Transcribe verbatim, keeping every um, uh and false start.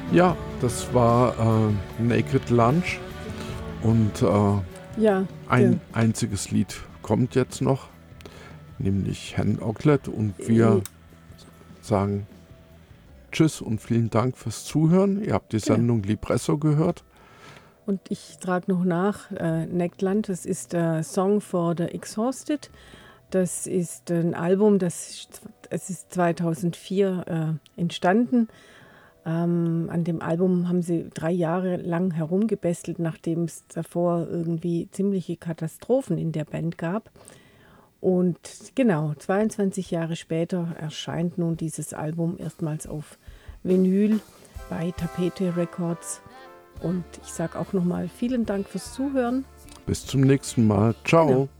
Ja, das war äh, Naked Lunch und äh, Ja, ein ge- einziges Lied kommt jetzt noch, nämlich Hen Ocklet und wir sagen Tschüss und vielen Dank fürs Zuhören. Ihr habt die genau. Sendung Lipresso gehört. Und ich trage noch nach, äh, Neckland, das ist der Song for the Exhausted. Das ist ein Album, das ist, es ist zweitausendvier äh, entstanden. Ähm, an dem Album haben sie drei Jahre lang herumgebestelt, nachdem es davor irgendwie ziemliche Katastrophen in der Band gab. Und genau, zweiundzwanzig Jahre später erscheint nun dieses Album erstmals auf Vinyl bei Tapete Records. Und ich sage auch nochmal vielen Dank fürs Zuhören. Bis zum nächsten Mal. Ciao. Genau.